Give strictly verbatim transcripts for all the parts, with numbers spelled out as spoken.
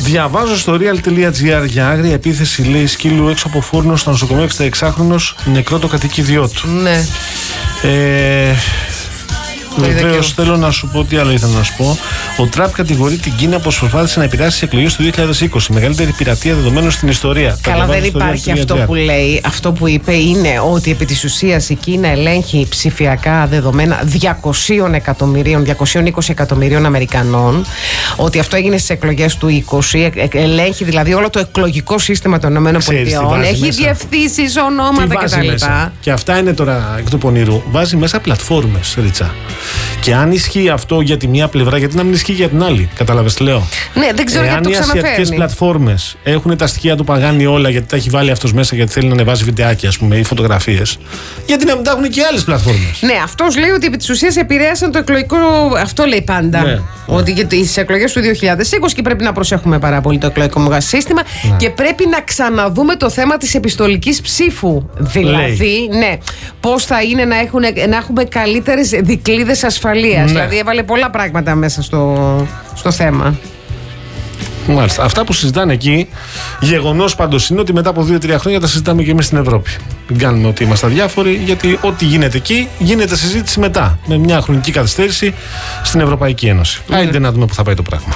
Διαβάζω στο real.gr για άγρια επίθεση, λέει, σκύλου έξω από φούρνο στο νοσοκομείο, εξήντα-εξάχρονος, νεκρό το κατοικίδιό του. Ναι. Ε, Βεβαίως, θέλω να σου πω τι άλλο ήθελα να σου πω. Ο Τραμπ κατηγορεί την Κίνα πως προσπάθησε να επηρεάσει τις εκλογές του δύο χιλιάδες είκοσι. Μεγαλύτερη πειρατεία δεδομένων στην ιστορία. Καλά, δεν υπάρχει αυτό που λέει. Αυτό που είπε είναι ότι επί της ουσίας η Κίνα ελέγχει ψηφιακά δεδομένα διακόσια εκατομμυρίων, διακόσια είκοσι εκατομμυρίων Αμερικανών. Ότι αυτό έγινε στις εκλογές του είκοσι. Ελέγχει δηλαδή όλο το εκλογικό σύστημα των ΗΠΑ. Έχει διευθύνσεις, ονόματα κτλ. Και αυτά είναι τώρα εκ του πονηρού. Βάζει μέσα πλατφόρμες, Ρίτσα. Και αν ισχύει αυτό για τη μία πλευρά, γιατί να μην ισχύει για την άλλη. Κατάλαβες τι λέω? Ναι, δεν ξέρω γιατί το ξαναφέρνει. Αν οι ασιατικές πλατφόρμες έχουν τα στοιχεία του Παγάνη όλα, γιατί τα έχει βάλει αυτός μέσα, γιατί θέλει να ανεβάζει βιντεάκια, ας πούμε, ή φωτογραφίες, γιατί να μην τα έχουν και άλλες πλατφόρμες? Ναι, αυτός λέει ότι επί της ουσίας επηρέασαν το εκλογικό. Αυτό λέει πάντα. Ναι, ότι για τις εκλογές του δύο χιλιάδες είκοσι και πρέπει να προσέχουμε πάρα πολύ το εκλογικό μας σύστημα, ναι, και πρέπει να ξαναδούμε το θέμα της επιστολικής ψήφου. Δηλαδή, λέει, ναι, πώς θα είναι να, έχουν, να έχουμε καλύτερες δικλείδες ασφαλείας. Ναι. Δηλαδή έβαλε πολλά πράγματα μέσα στο, στο θέμα. Μάλιστα. Αυτά που συζητάνε εκεί, γεγονός πάντως είναι ότι μετά από δύο τρία χρόνια τα συζητάμε και εμείς στην Ευρώπη. Μην κάνουμε ότι είμαστε αδιάφοροι, γιατί ό,τι γίνεται εκεί γίνεται συζήτηση μετά, με μια χρονική καθυστέρηση στην Ευρωπαϊκή Ένωση. Mm. Άιντε να δούμε που θα πάει το πράγμα.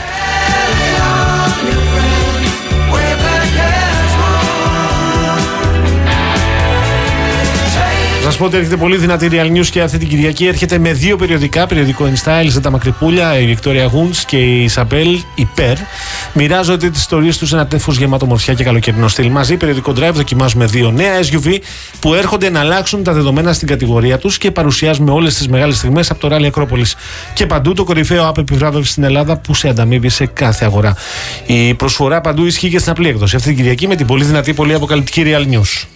Θα σας πω ότι έρχεται πολύ δυνατή Real News και αυτή την Κυριακή. Έρχεται με δύο περιοδικά, περιοδικό InStyle, τα Μακρυπούλια, η Βικτόρια Γούντς και η Ισαμπέλ Υπέρ. Μοιράζονται τις ιστορίες τους σε ένα τέφος γεμάτο ομορφιά και καλοκαιρινό στυλ. Μαζί, περιοδικό Drive, δοκιμάζουμε δύο νέα ες γιου βι που έρχονται να αλλάξουν τα δεδομένα στην κατηγορία τους και παρουσιάζουμε όλες τις μεγάλες στιγμές από το Rally Ακρόπολης. Και παντού το κορυφαίο app επιβράβευση στην Ελλάδα που σε ανταμείβει σε κάθε αγορά. Η προσφορά παντού ισχύει και στην απλή έκδοση. Αυτή την Κυριακή με την πολύ δυνατή, πολύ αποκαλυπτική Real News.